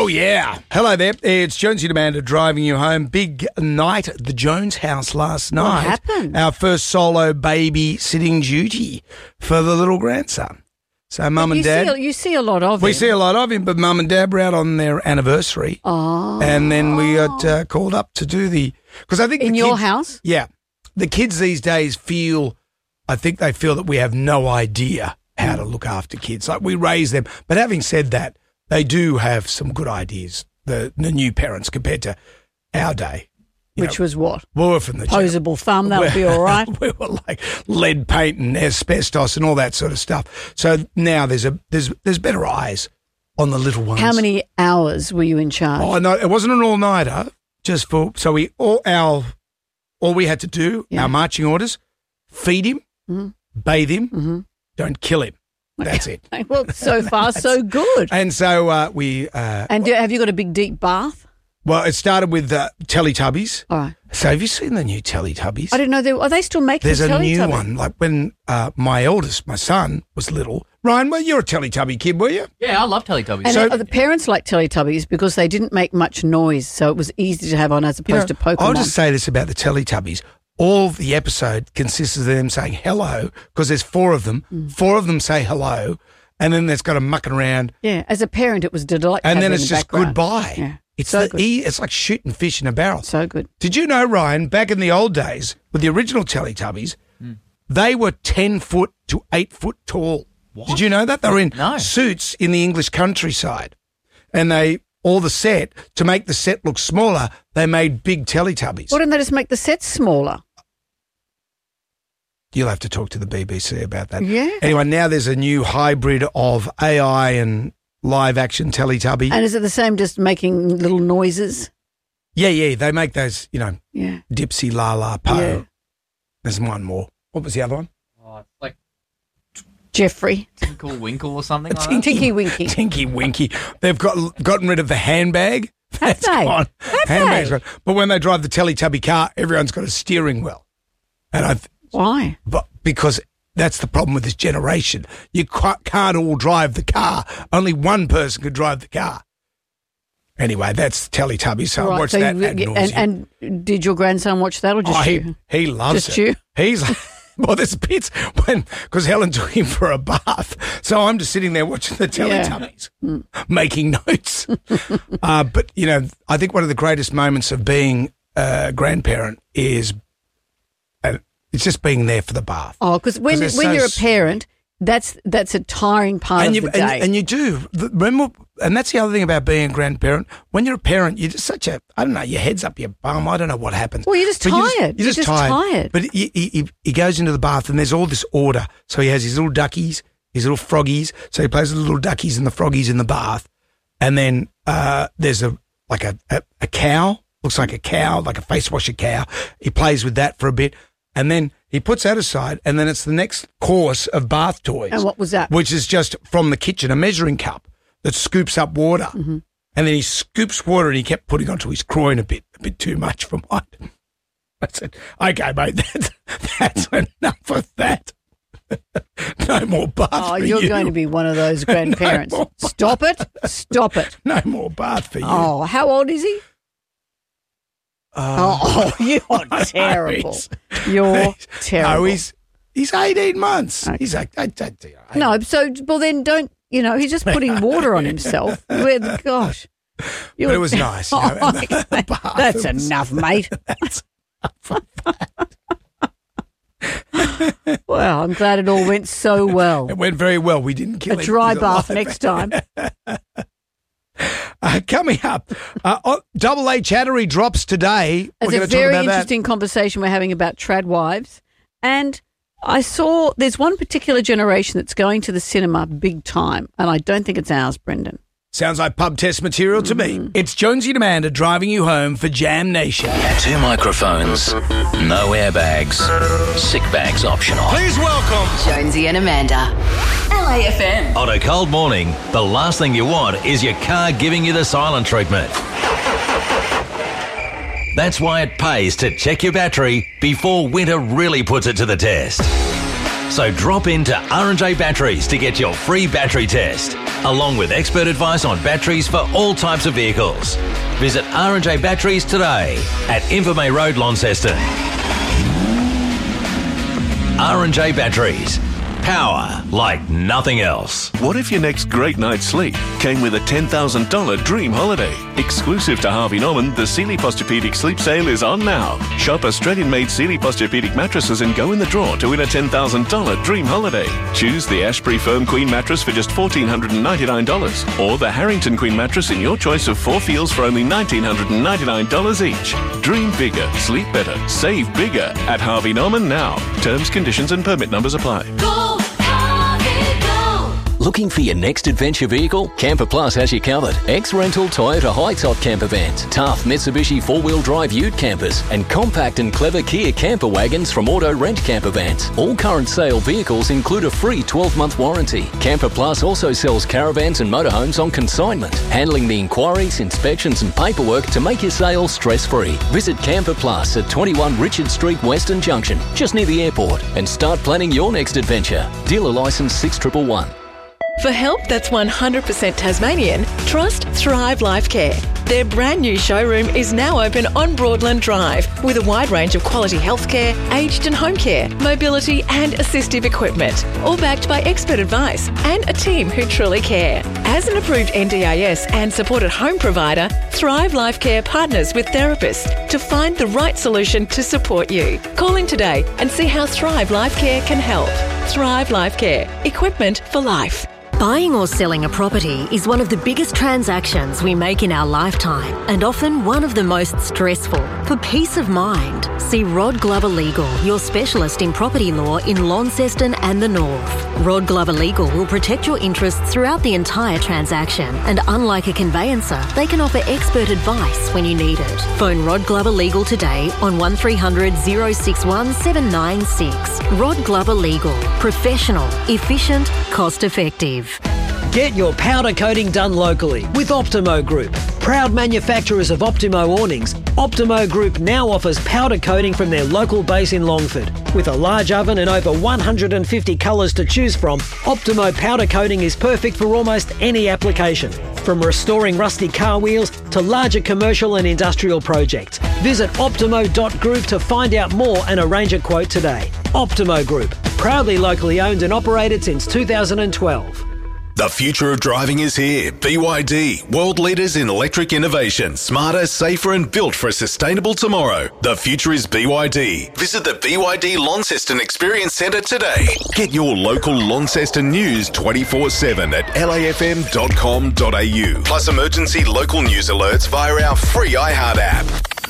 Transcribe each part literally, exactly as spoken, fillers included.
Oh, yeah. Hello there. It's Jonesy and Amanda driving you home. Big night at the Jones house last night. What happened? Our first solo baby sitting duty for the little grandson. So mum and you dad. See, you see a lot of We him. see a lot of him, but mum and dad were out on their anniversary. Oh. And then we got uh, called up to do the... Because I think In the your kids- house? Yeah. The kids these days feel... I think they feel that we have no idea how to look after kids. Like, we raise them. But having said that, they do have some good ideas, the, the new parents, compared to our day. You Which know, was what? we were from the Posable thumb, that would be all right. We were like lead paint and asbestos and all that sort of stuff. So now there's a there's there's better eyes on the little ones. How many hours were you in charge? Oh no, it wasn't an all nighter. Just for so we all our all we had to do Yeah. our marching orders: feed him, Mm-hmm. bathe him, Mm-hmm. don't kill him. That's it. Well, so far, so good. And so uh, we uh, And do, have you got a big, deep bath? well, it started with uh, Teletubbies. All right. So have you seen the new Teletubbies? I didn't know. They, are they still making There's a new Teletubbies? one. Like when uh, my eldest, my son, was little. Ryan, well, you're a Teletubby kid, were you? Yeah, I love Teletubbies. And So- uh, the parents like Teletubbies because they didn't make much noise, so it was easy to have on as opposed to Pokemon. I'll just say this about the Teletubbies. All the episode consists of them saying hello because there's four of them. Mm. Four of them say hello, and then there's got them mucking around, Yeah, as a parent, it was delight. to and have then them it's in the just background. goodbye. Yeah, It's so the good. e- It's like shooting fish in a barrel. So good. Did you know, Ryan, back in the old days with the original Teletubbies, they were ten foot to eight foot tall. Did you know that? They were in No. suits in the English countryside. And they, all the set, to make the set look smaller, they made big Teletubbies. Why don't they just make the sets smaller? You'll have to talk to the B B C about that. Yeah. Anyway, now there's a new hybrid of A I and live action Teletubby. And is it the same, just making little noises? yeah, yeah, they make those, you know, Yeah. Dipsy, La La, Po. Yeah. There's one more. What was the other one? Oh, it's like Jeffrey. Tinkle Winkle or something like Tinky- that. Tinky Winky. Tinky Winky. They've got gotten rid of the handbag. Have That's they? gone. Have Handbag's they? gone. But when they drive the Teletubby car, everyone's got a steering wheel. And I, th- Why? but because that's the problem with this generation. You ca- can't all drive the car. Only one person could drive the car. Anyway, that's Teletubby. So I Right, watched so that you- ad and, nauseam. and did your grandson watch that or just Oh, you? he, he loves Just it. you? He's well, there's bits when because Helen took him for a bath, so I'm just sitting there watching the Yeah. Teletubbies, making notes. uh, but you know, I think one of the greatest moments of being a grandparent is uh, it's just being there for the bath. Oh, because when 'Cause when they're you're a so parent, that's that's a tiring part and of you the day. and, and you do The- remember, and that's the other thing about being a grandparent. When you're a parent, you're just such a I don't know. Your head's up your bum. I don't know what happens. Well, you're just But tired. You're just, You're just tired. But he, he, he- he goes into the bath and there's all this order. So he has his little duckies, his little froggies. So he plays with the little duckies and the froggies in the bath, and then uh, there's a like a, a a cow. Looks like a cow, like a face washer cow. He plays with that for a bit, and then he puts that aside, and then it's the next course of bath toys. And what was that? Which is just from the kitchen, a measuring cup that scoops up water. Mm-hmm. And then he scoops water and he kept putting onto his groin a bit, a bit too much for mine. I said, okay, mate, that's, that's enough of that. No more bath Oh, for you're you. going to be one of those grandparents. more Stop it. Stop it. No more bath for you. Oh, how old is he? Uh, Oh, you're terrible. he's- You're terrible. No, he's, he's eighteen months. Okay. He's like, I, I, I, No, so, well, then don't, you know, he's just putting water on himself. Where, gosh. But You're- it was nice. You know, Oh, and the- the okay. bath, That's it was- enough, mate. That's Well, I'm glad it all went so well. It went very well. We didn't kill A him. dry He's bath alive. next time. Uh, coming up, uh, oh, Double A Chattery drops today. We're It's going a to talk very about that. interesting conversation we're having about trad wives. And I saw there's one particular generation that's going to the cinema big time, and I don't think it's ours, Brendan. Sounds like pub test material to Mm-hmm. me. It's Jonesy and Amanda driving you home for Jam Nation. Two microphones, no airbags, sick bags optional. Please welcome. Jonesy and Amanda. L A F M. On a cold morning, the last thing you want is your car giving you the silent treatment. That's why it pays to check your battery before winter really puts it to the test. So drop into R and J Batteries to get your free battery test. along with expert advice on batteries for all types of vehicles. Visit R and J Batteries today at Invermay Road, Launceston. R and J Batteries. Power like nothing else. What if your next great night's sleep came with a ten thousand dollars dream holiday? Exclusive to Harvey Norman, the Sealy Posturepedic Sleep Sale is on now. Shop Australian-made Sealy Posturepedic mattresses and go in the draw to win a ten thousand dollars dream holiday. Choose the Ashbury Firm Queen mattress for just one thousand four hundred ninety-nine dollars or the Harrington Queen mattress in your choice of four feels for only one thousand nine hundred ninety-nine dollars each. Dream bigger, sleep better, save bigger at Harvey Norman now. Terms, conditions and permit numbers apply. Go, Harvey, go! Looking for your next adventure vehicle? Camper Plus has you covered. Ex-rental Toyota high-top camper vans, tough Mitsubishi four-wheel drive ute campers, and compact and clever Kia camper wagons from Auto Rent Camper Vans. All current sale vehicles include a free twelve-month warranty. Camper Plus also sells caravans and motorhomes on consignment, handling the inquiries, inspections and paperwork to make your sale stress-free. Visit Camper Plus at twenty-one Richard Street, Western Junction, just near the airport, and start planning your next adventure. Dealer licence six one one one. For help that's one hundred percent Tasmanian, trust Thrive Life Care. Their brand new showroom is now open on Broadland Drive with a wide range of quality healthcare, aged and home care, mobility and assistive equipment, all backed by expert advice and a team who truly care. As an approved N D I S and supported home provider, Thrive Life Care partners with therapists to find the right solution to support you. Call in today and see how Thrive Life Care can help. Thrive Life Care. Equipment for life. Buying or selling a property is one of the biggest transactions we make in our lifetime and often one of the most stressful. For peace of mind, see Rod Glover Legal, your specialist in property law in Launceston and the North. Rod Glover Legal will protect your interests throughout the entire transaction, and unlike a conveyancer, they can offer expert advice when you need it. Phone Rod Glover Legal today on one three hundred, oh six one, seven nine six. Rod Glover Legal. Professional, efficient, cost effective. Get your powder coating done locally with Optimo Group. Proud manufacturers of Optimo awnings, Optimo Group now offers powder coating from their local base in Longford. With a large oven and over one hundred fifty colours to choose from, Optimo powder coating is perfect for almost any application. From restoring rusty car wheels to larger commercial and industrial projects. Visit optimo dot group to find out more and arrange a quote today. Optimo Group, proudly locally owned and operated since two thousand twelve. The future of driving is here. B Y D, world leaders in electric innovation, smarter, safer and built for a sustainable tomorrow. The future is B Y D. Visit the B Y D Launceston Experience Centre today. Get your local Launceston news twenty-four seven at L A F M dot com dot A U. Plus emergency local news alerts via our free iHeart app.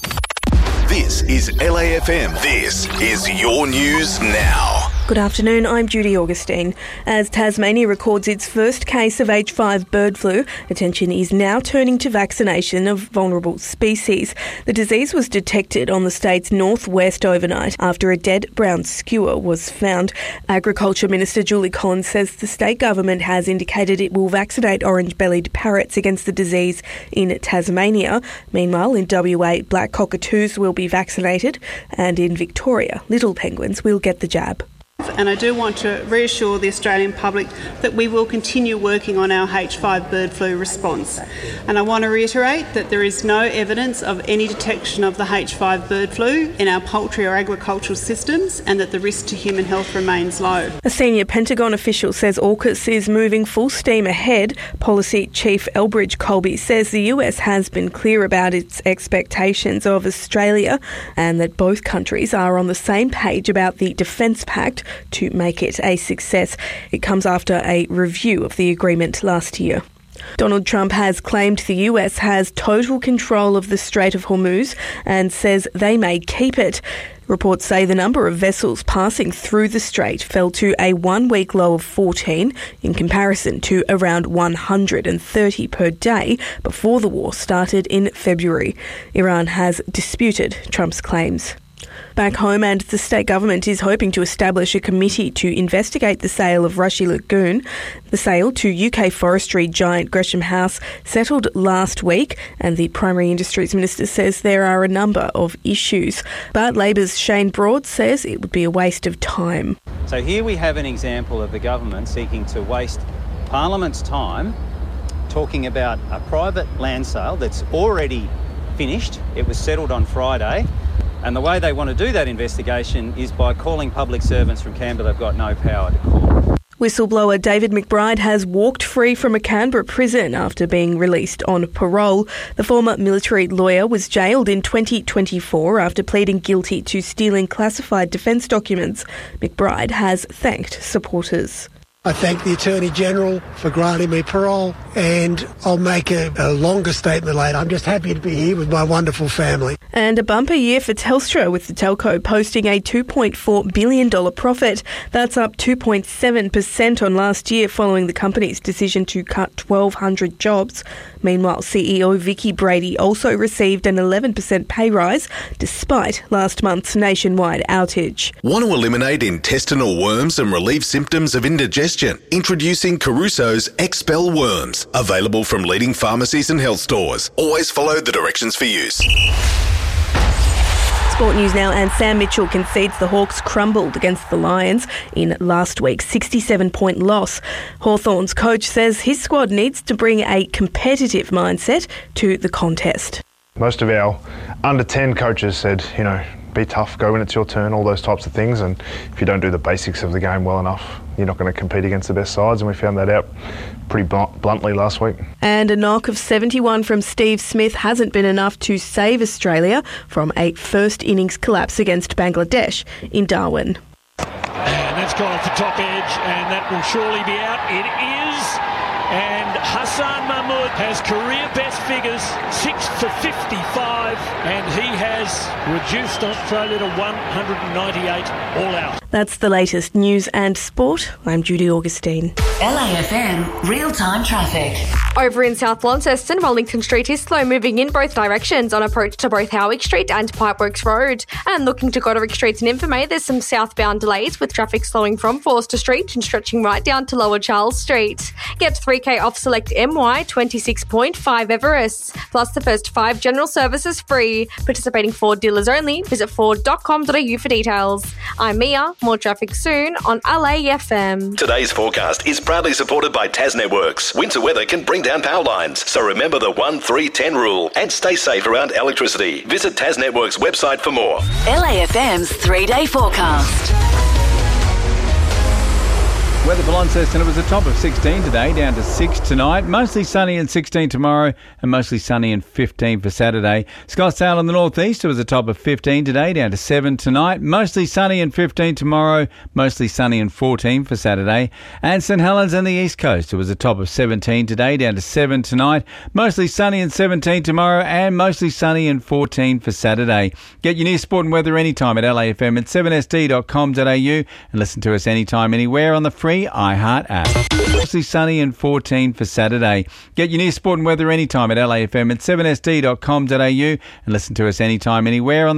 This is L A F M. This is your news now. Good afternoon, I'm Judy Augustine. As Tasmania records its first case of H five bird flu, attention is now turning to vaccination of vulnerable species. The disease was detected on the state's northwest overnight after a dead brown skua was found. Agriculture Minister Julie Collins says the state government has indicated it will vaccinate orange-bellied parrots against the disease in Tasmania. Meanwhile, in W A, black cockatoos will be vaccinated, and in Victoria, little penguins will get the jab. And I do want to reassure the Australian public that we will continue working on our H five bird flu response. And I want to reiterate that there is no evidence of any detection of the H five bird flu in our poultry or agricultural systems, and that the risk to human health remains low. A senior Pentagon official says AUKUS is moving full steam ahead. Policy Chief Elbridge Colby says the U S has been clear about its expectations of Australia and that both countries are on the same page about the Defence Pact to make it a success. It comes after a review of the agreement last year. Donald Trump has claimed the U S has total control of the Strait of Hormuz and says they may keep it. Reports say the number of vessels passing through the strait fell to a one-week low of fourteen in comparison to around one hundred thirty per day before the war started in February. Iran has disputed Trump's claims. Back home, and the state government is hoping to establish a committee to investigate the sale of Rushy Lagoon. The sale to U K forestry giant Gresham House settled last week, and the Primary Industries Minister says there are a number of issues. But Labor's Shane Broad says it would be a waste of time. So here we have an example of the government seeking to waste Parliament's time talking about a private land sale that's already finished. It was settled on Friday. And the way they want to do that investigation is by calling public servants from Canberra they've got no power to call. Whistleblower David McBride has walked free from a Canberra prison after being released on parole. The former military lawyer was jailed in twenty twenty-four after pleading guilty to stealing classified defence documents. McBride has thanked supporters. I thank the Attorney-General for granting me parole, and I'll make a, a longer statement later. I'm just happy to be here with my wonderful family. And a bumper year for Telstra, with the telco posting a two point four billion dollars profit. That's up two point seven percent on last year following the company's decision to cut twelve hundred jobs. Meanwhile, C E O Vicky Brady also received an eleven percent pay rise despite last month's nationwide outage. Want to eliminate intestinal worms and relieve symptoms of indigestion? Introducing Caruso's Expel Worms. Available from leading pharmacies and health stores. Always follow the directions for use. Sport news now, and Sam Mitchell concedes the Hawks crumbled against the Lions in last week's sixty-seven point loss. Hawthorn's coach says his squad needs to bring a competitive mindset to the contest. Most of our under ten coaches said, you know, be tough, go when it's your turn, all those types of things, and if you don't do the basics of the game well enough, you're not going to compete against the best sides, and we found that out pretty bluntly last week. And a knock of seventy-one from Steve Smith hasn't been enough to save Australia from a first innings collapse against Bangladesh in Darwin. And that's gone off the top edge, and that will surely be out. It is. And Hassan Mahmood has career best figures, six for fifty-five, and he has reduced Australia to one hundred ninety-eight all out. That's the latest news and sport. I'm Judy Augustine. L A F M real-time traffic. Over in South Launceston, Wellington Street is slow moving in both directions on approach to both Howick Street and Pipeworks Road. And looking to Goderick Street and Invermay, there's some southbound delays with traffic slowing from Forster Street and stretching right down to Lower Charles Street. Get three K off select M Y twenty-six point five Everest. Plus the first five general services free. Participating Ford dealers only. Visit ford dot com dot a u for details. I'm Mia. More traffic soon on L A F M. Today's forecast is proudly supported by Tas Networks. Winter weather can bring down power lines, so remember the one three ten rule and stay safe around electricity. Visit Tas Networks' website for more. L A F M's three-day forecast. Weather for Launceston, it was a top of sixteen today, down to six tonight. Mostly sunny and sixteen tomorrow, and mostly sunny and fifteen for Saturday. Scottsdale in the northeast, it was a top of fifteen today, down to seven tonight. Mostly sunny and fifteen tomorrow, mostly sunny and fourteen for Saturday. And St Helens on the east coast, it was a top of seventeen today, down to seven tonight. Mostly sunny and seventeen tomorrow, and mostly sunny and fourteen for Saturday. Get your news, sport and weather anytime at L A F M at seven S D dot com dot a u and listen to us anytime, anywhere on the free iHeart app. Mostly sunny and fourteen for Saturday. Get your news, sport and weather anytime at L A F M at seven S D dot com dot a u and listen to us anytime, anywhere on the